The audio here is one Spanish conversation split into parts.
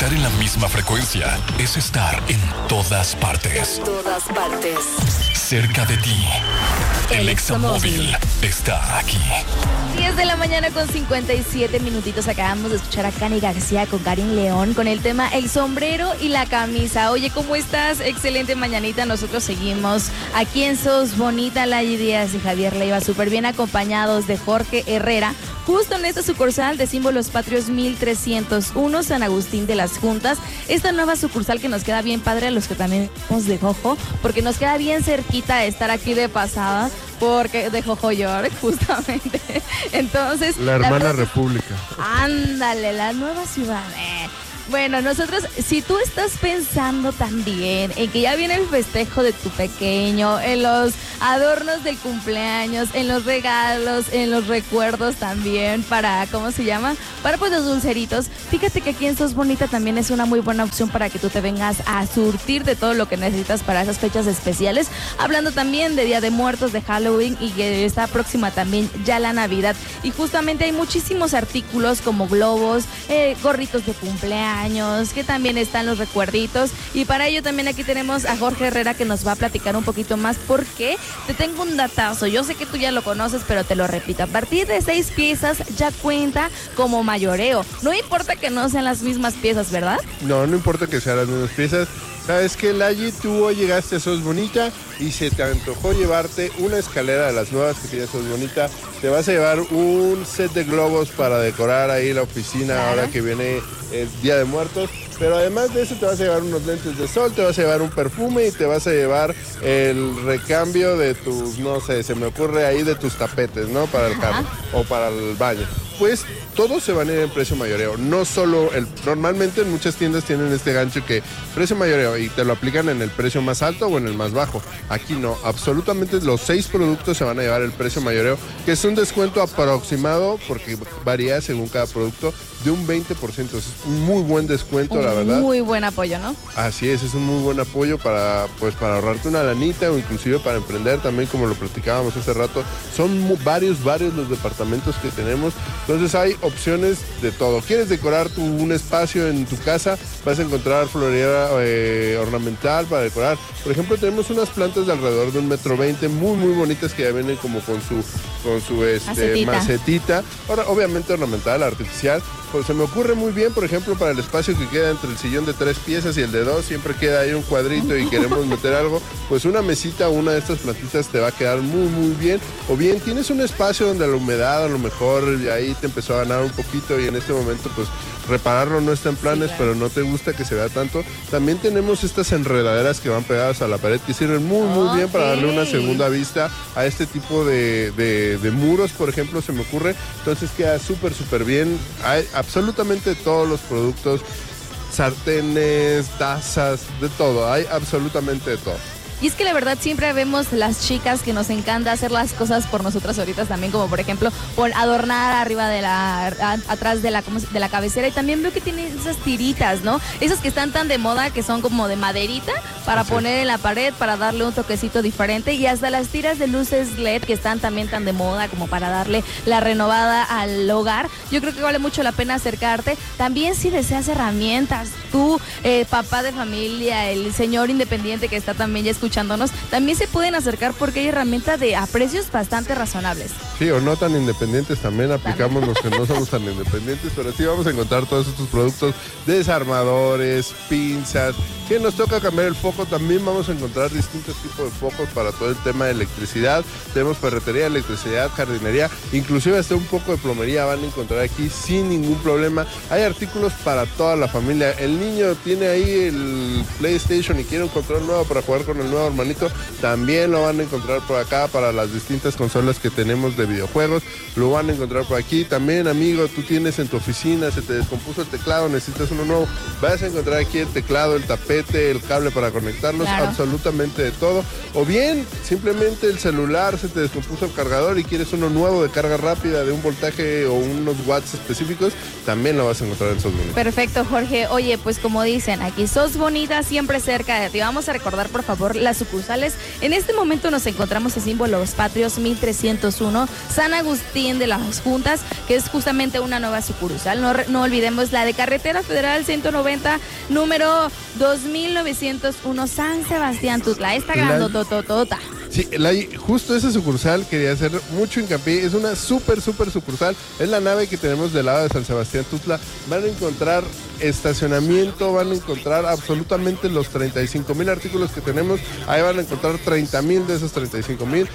Estar en la misma frecuencia es estar en todas partes. En todas partes. Cerca de ti. El Examóvil está aquí. 10 de la mañana con 57 minutitos. Acabamos de escuchar a Cani García con Karin León con el tema El sombrero y la camisa. Oye, ¿cómo estás? Excelente mañanita. Nosotros seguimos aquí en Sos Bonita. Layi Díaz y Javier Leiva súper bien acompañados de Jorge Herrera. Justo en esta sucursal de Símbolos Patrios 1301, San Agustín de las Juntas. Esta nueva sucursal que nos queda bien padre a los que también somos de Jojo, porque nos queda bien cerquita de estar aquí de pasada, porque de Jojo York, justamente. Entonces, la hermana república. Ándale, la nueva ciudad. Bueno, nosotros, si tú estás pensando también en que ya viene el festejo de tu pequeño, en los adornos del cumpleaños, en los regalos, en los recuerdos también para, ¿cómo se llama? Para pues los dulceritos. Fíjate que aquí en Sos Bonita también es una muy buena opción para que tú te vengas a surtir de todo lo que necesitas para esas fechas especiales. Hablando también de Día de Muertos, de Halloween y que está próxima también ya la Navidad. Y justamente hay muchísimos artículos como globos, gorritos de cumpleaños, que también están los recuerditos, y para ello también aquí tenemos a Jorge Herrera que nos va a platicar un poquito más, porque te tengo un datazo. Yo sé que tú ya lo conoces, pero te lo repito: a partir de 6 piezas ya cuenta como mayoreo. No importa que no sean las mismas piezas, ¿verdad? No importa que sean las mismas piezas. ¿Sabes qué, Layi? Tú hoy llegaste a Sos Bonita y se te antojó llevarte una escalera de las nuevas que tiene Sos Bonita. Te vas a llevar un set de globos para decorar ahí la oficina, claro, ahora que viene el Día de Muertos. Pero además de eso te vas a llevar unos lentes de sol, te vas a llevar un perfume y te vas a llevar el recambio de tus, no sé, se me ocurre ahí, de tus tapetes, ¿no? Para el carro o para el baño. Pues todos se van a ir en precio mayoreo, no solo normalmente en muchas tiendas tienen este gancho que precio mayoreo y te lo aplican en el precio más alto o en el más bajo. Aquí no, absolutamente los 6 productos se van a llevar el precio mayoreo, que es un descuento aproximado, porque varía según cada producto, de un 20%. Es un muy buen descuento, la verdad. Muy buen apoyo, ¿no? Así es un muy buen apoyo para ahorrarte una lanita o inclusive para emprender también, como lo platicábamos hace rato. Son varios los departamentos que tenemos, entonces hay opciones de todo. ¿Quieres decorar un espacio en tu casa? Vas a encontrar florería ornamental para decorar. Por ejemplo, tenemos unas plantas de alrededor de 1,20 m, muy bonitas, que ya vienen como con su macetita. Ahora, obviamente ornamental, artificial. Pues se me ocurre muy bien, por ejemplo, para el espacio que queda entre el sillón de 3 piezas y el de 2, siempre queda ahí un cuadrito y queremos meter algo, pues una mesita o una de estas plantitas te va a quedar muy bien. O bien tienes un espacio donde la humedad a lo mejor ahí te empezó a ganar un poquito y en este momento pues repararlo no está en planes, sí, claro, pero no te gusta que se vea tanto. También tenemos estas enredaderas que van pegadas a la pared, que sirven muy bien para darle una segunda vista a este tipo de muros, por ejemplo, se me ocurre. Entonces queda súper bien. Hay absolutamente todos los productos, sartenes, tazas, de todo, hay absolutamente de todo. Y es que la verdad siempre vemos las chicas que nos encanta hacer las cosas por nosotras solitas también, como por ejemplo por adornar arriba de atrás de la cabecera, y también veo que tienen esas tiritas, ¿no? Esas que están tan de moda, que son como de maderita para poner en la pared, para darle un toquecito diferente, y hasta las tiras de luces LED que están también tan de moda como para darle la renovada al hogar. Yo creo que vale mucho la pena acercarte. También si deseas herramientas, tú, papá de familia, el señor independiente que está también ya escuchándonos, también se pueden acercar porque hay herramientas a precios bastante razonables. Sí, o no tan independientes, también aplicamos los que no somos tan independientes, pero sí vamos a encontrar todos estos productos, desarmadores, pinzas. Que nos toca cambiar el foco, también vamos a encontrar distintos tipos de focos para todo el tema de electricidad. Tenemos ferretería, electricidad, jardinería, inclusive hasta un poco de plomería van a encontrar aquí sin ningún problema. Hay artículos para toda la familia. El niño tiene ahí el PlayStation y quiere un control nuevo para jugar con el nuevo hermanito, también lo van a encontrar por acá. Para las distintas consolas que tenemos de videojuegos, lo van a encontrar por aquí. También, amigo, tú tienes en tu oficina, se te descompuso el teclado, necesitas uno nuevo, vas a encontrar aquí el teclado, el tapete, el cable para conectarlos, claro, absolutamente de todo. O bien, simplemente el celular, se te descompuso el cargador y quieres uno nuevo de carga rápida de un voltaje o unos watts específicos, también lo vas a encontrar en Sos Bonita. Perfecto, Jorge. Oye, pues como dicen, aquí Sos Bonita, siempre cerca de ti. Vamos a recordar, por favor, las sucursales. En este momento nos encontramos en Símbolos Patrios 1301, San Agustín de las Juntas, que es justamente una nueva sucursal. No olvidemos la de Carretera Federal 190, número 2901, San Sebastián Tutla. Esta grandototota. Sí, justo esa sucursal quería hacer mucho hincapié. Es una súper sucursal. Es la nave que tenemos del lado de San Sebastián Tutla. Van a encontrar estacionamiento, van a encontrar absolutamente los 35,000 artículos que tenemos. Ahí van a encontrar 30,000 de esos 35,000.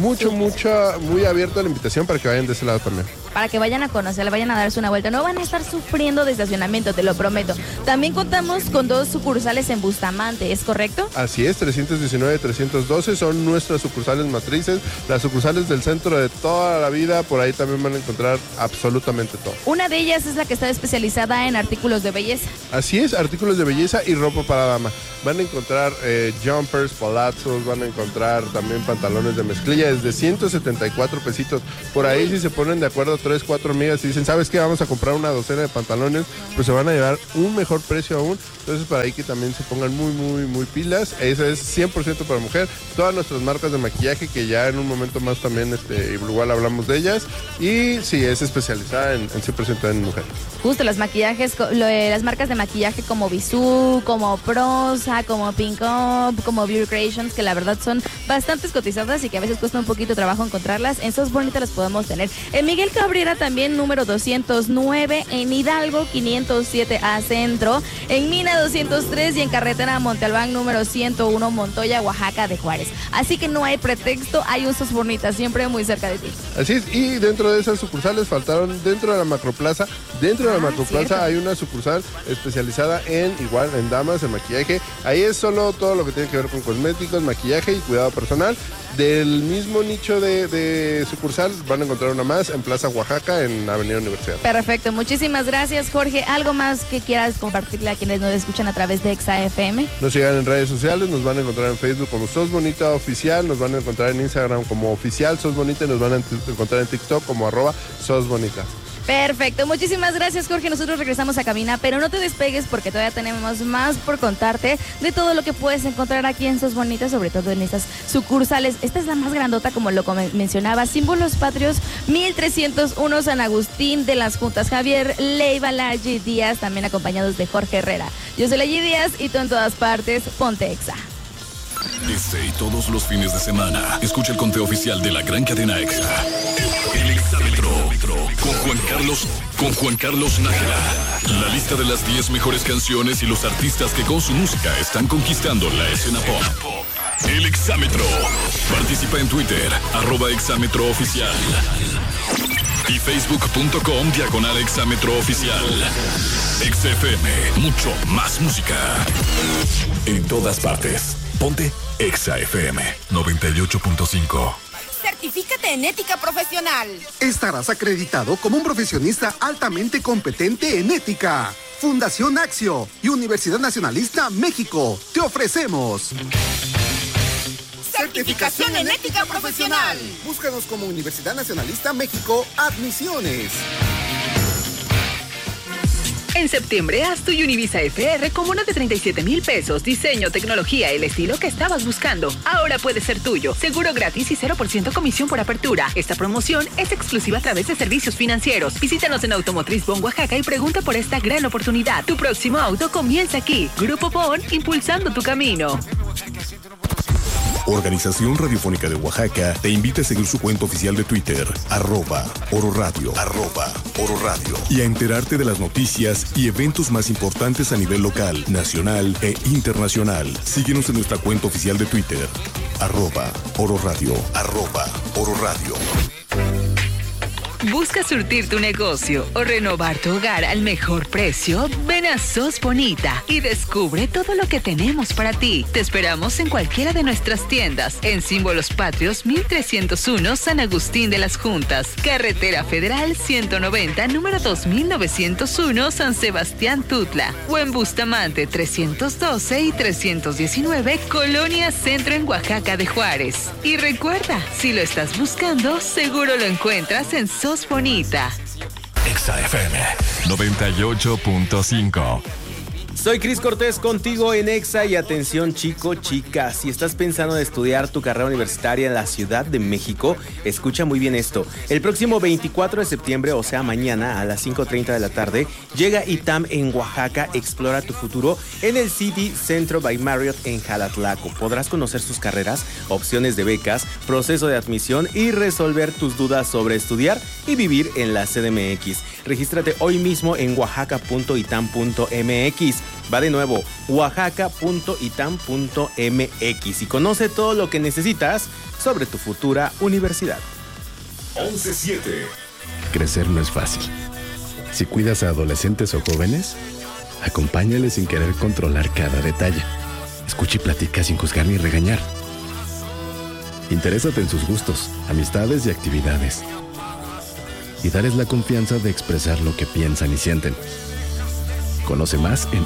Muy abierta la invitación para que vayan de ese lado también. Para que vayan a conocerla, vayan a darse una vuelta. No van a estar sufriendo de estacionamiento, te lo prometo. También contamos con 2 sucursales en Bustamante, ¿es correcto? Así es, 319 y 312 son nuestras sucursales matrices, las sucursales del centro de toda la vida. Por ahí también van a encontrar absolutamente todo. Una de ellas es la que está especializada en artículos de belleza. Así es, artículos de belleza y ropa para dama. Van a encontrar jumpers, palazzos, van a encontrar también pantalones de mezclilla desde 174 pesitos. Por ahí, si se ponen de acuerdo 3, 4 amigas y dicen, ¿sabes qué? Vamos a comprar una docena de pantalones, pues se van a llevar un mejor precio aún. Entonces, para ahí que también se pongan muy pilas. Esa es 100% para mujer. Todas nuestras marcas de maquillaje, que ya en un momento más también igual hablamos de ellas. Y sí, es especializada en 100% en mujer. Justo las maquillajes, las marcas de maquillaje como Bisú, como Prosa, como Pink Up, como Beauty Creations, que la verdad son bastante cotizadas y que a veces cuesta un poquito trabajo encontrarlas. En Sos Bonitas las podemos tener. En Miguel Cabrera también, número 209, en Hidalgo 507A Centro, en Mina 203 y en Carretera Monte Albán número 101, Montoya, Oaxaca de Juárez. Así que no hay pretexto, hay un Sos Bonitas siempre muy cerca de ti. Así es, y dentro de esas sucursales faltaron dentro de la Macroplaza. Dentro de la Macroplaza cierto. Hay una sucursal especializada en damas, en maquillaje. Ahí es solo todo lo que tiene que ver con cosméticos, maquillaje y cuidado personal. Del mismo nicho de sucursal van a encontrar una más en Plaza Oaxaca, en Avenida Universidad. Perfecto, muchísimas gracias, Jorge. ¿Algo más que quieras compartirle a quienes nos escuchan a través de Exa FM? Nos sigan en redes sociales, nos van a encontrar en Facebook como Sos Bonita Oficial, nos van a encontrar en Instagram como Oficial Sos Bonita y nos van a encontrar en TikTok como @SosBonita. Perfecto, muchísimas gracias, Jorge. Nosotros regresamos a cabina, pero no te despegues porque todavía tenemos más por contarte de todo lo que puedes encontrar aquí en Sos Bonitas, sobre todo en estas sucursales. Esta es la más grandota, como lo mencionaba, Símbolos Patrios 1301, San Agustín de las Juntas, Javier Leiva, la G Díaz, también acompañados de Jorge Herrera. Yo soy la G Díaz y tú en todas partes, ponte Exa. Este y todos los fines de semana, escucha el conteo oficial de la gran cadena Exa. El Exámetro con Juan Carlos Nájera. La lista de las 10 mejores canciones y los artistas que con su música están conquistando la escena pop. El Exámetro. Participa en Twitter, @ExámetroOficial. Y facebook.com/ExámetroOficial. XFM, mucho más música. En todas partes. Ponte Exa FM 98.5. Certifícate en ética profesional. Estarás acreditado como un profesionista altamente competente en ética. Fundación Axio y Universidad Nacionalista México. Te ofrecemos certificación en ética profesional. Búscanos como Universidad Nacionalista México Admisiones. En septiembre, haz tu Univisa FR con bono de 37,000 pesos. Diseño, tecnología, el estilo que estabas buscando. Ahora puede ser tuyo. Seguro gratis y 0% comisión por apertura. Esta promoción es exclusiva a través de servicios financieros. Visítanos en Automotriz Bon, Oaxaca y pregunta por esta gran oportunidad. Tu próximo auto comienza aquí. Grupo Bon, impulsando tu camino. Organización Radiofónica de Oaxaca te invita a seguir su cuenta oficial de Twitter, @Ororadio, @Ororadio, y a enterarte de las noticias y eventos más importantes a nivel local, nacional e internacional. Síguenos en nuestra cuenta oficial de Twitter, @Ororadio, @Ororadio. ¿Buscas surtir tu negocio o renovar tu hogar al mejor precio? Ven a Sos Bonita y descubre todo lo que tenemos para ti. Te esperamos en cualquiera de nuestras tiendas. En Símbolos Patrios 1301, San Agustín de las Juntas. Carretera Federal 190, número 2901, San Sebastián Tutla. O en Bustamante 312 y 319, Colonia Centro en Oaxaca de Juárez. Y recuerda, si lo estás buscando, seguro lo encuentras en Sos Bonita. Exa FM 98.5. Soy Cris Cortés contigo en Exa y atención chico, chica, si estás pensando en estudiar tu carrera universitaria en la Ciudad de México, escucha muy bien esto. El próximo 24 de septiembre, o sea mañana a las 5:30 de la tarde, llega ITAM en Oaxaca, explora tu futuro en el City Centro by Marriott en Jalatlaco. Podrás conocer sus carreras, opciones de becas, proceso de admisión y resolver tus dudas sobre estudiar y vivir en la CDMX. Regístrate hoy mismo en oaxaca.itam.mx. Va de nuevo, oaxaca.itam.mx y conoce todo lo que necesitas sobre tu futura universidad. 11-7. Crecer no es fácil. Si cuidas a adolescentes o jóvenes, acompáñales sin querer controlar cada detalle. Escucha y platica sin juzgar ni regañar. Interésate en sus gustos, amistades y actividades. Y darles la confianza de expresar lo que piensan y sienten. Conoce más en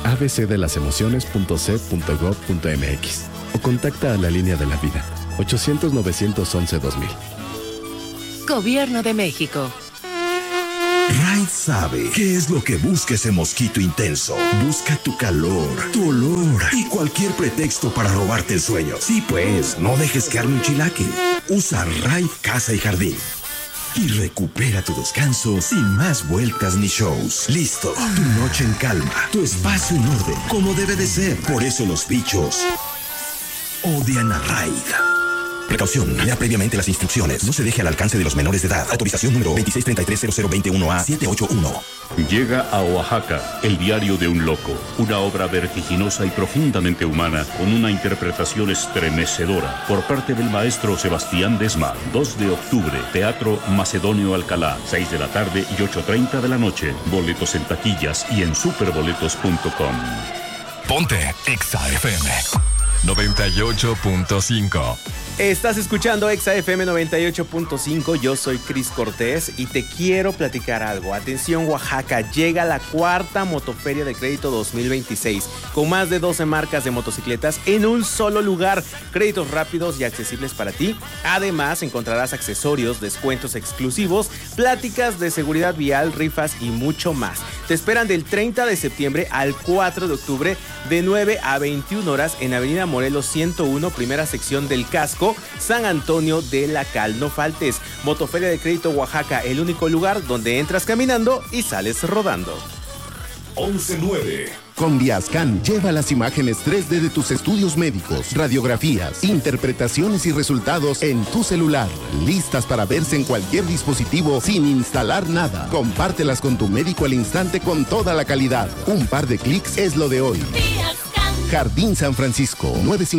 abcdelasemociones.c.gov.mx o contacta a la línea de la vida 800-911-2000. Gobierno de México. Raid sabe qué es lo que busca ese mosquito intenso. Busca tu calor, tu olor y cualquier pretexto para robarte el sueño. Sí, pues, no dejes que arme un chilaque. Usa Raid Casa y Jardín y recupera tu descanso sin más vueltas ni shows. Listo, tu noche en calma, tu espacio en orden, como debe de ser. Por eso los bichos odian a Raid. Precaución, lea previamente las instrucciones. No se deje al alcance de los menores de edad. Autorización número 26330021A781. Llega a Oaxaca, el diario de un loco. Una obra vertiginosa y profundamente humana, con una interpretación estremecedora, por parte del maestro Sebastián Desma. 2 de octubre, Teatro Macedonio Alcalá, 6 de la tarde y 8:30 de la noche. Boletos en taquillas y en superboletos.com. Ponte Exa FM 98.5. Estás escuchando Exa FM 98.5, yo soy Cris Cortés y te quiero platicar algo. Atención Oaxaca, llega la 4ª Motoferia de Crédito 2026, con más de 12 marcas de motocicletas en un solo lugar, créditos rápidos y accesibles para ti. Además encontrarás accesorios, descuentos exclusivos, pláticas de seguridad vial, rifas y mucho más. Te esperan del 30 de septiembre al 4 de octubre de 9 a 21 horas en Avenida Morelos 101, primera sección del Casco, San Antonio de la Cal. No faltes. Motoferia de Crédito Oaxaca, el único lugar donde entras caminando y sales rodando. 11-9. Con Diascan, lleva las imágenes 3D de tus estudios médicos, radiografías, interpretaciones y resultados en tu celular, listas para verse en cualquier dispositivo sin instalar nada. Compártelas con tu médico al instante con toda la calidad. Un par de clics es lo de hoy. Jardín San Francisco,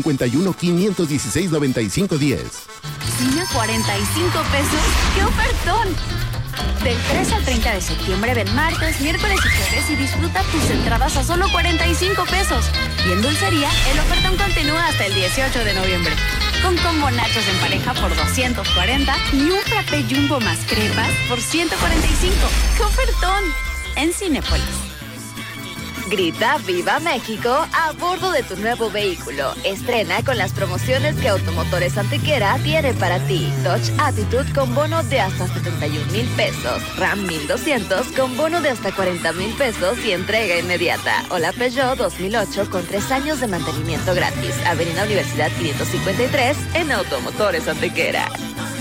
951-516-9510. ¿Cine a 45 pesos? ¡Qué ofertón! Del 3 al 30 de septiembre ven martes, miércoles y jueves y disfruta tus entradas a solo 45 pesos. Y en dulcería, el ofertón continúa hasta el 18 de noviembre. Con combo nachos en pareja por 240 y un frappé jumbo más crepas por 145. ¡Qué ofertón! En Cinépolis. Grita ¡Viva México! A bordo de tu nuevo vehículo. Estrena con las promociones que Automotores Antequera tiene para ti. Dodge Attitude con bono de hasta 71,000 pesos. Ram 1200 con bono de hasta 40,000 pesos y entrega inmediata. O la Peugeot 2008 con 3 años de mantenimiento gratis. Avenida Universidad 553 en Automotores Antequera.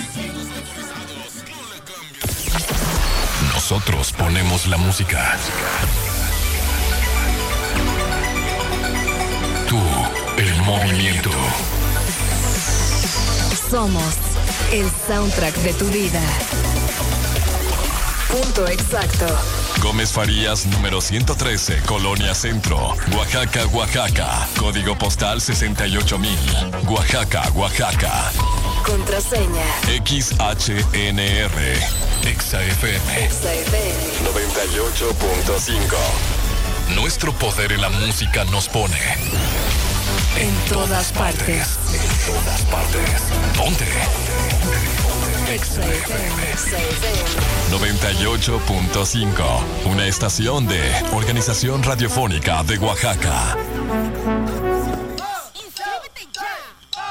Nosotros ponemos la música. Tú, el movimiento. Somos el soundtrack de tu vida. Punto exacto. Gómez Farías, número 113, Colonia Centro, Oaxaca, Oaxaca. Código postal 68,000. Oaxaca, Oaxaca. Contraseña XHNR. Exa FM 98.5. Nuestro poder en la música nos pone en todas partes. En todas partes. Ponte Exa FM 98.5. Una estación de Organización Radiofónica de Oaxaca.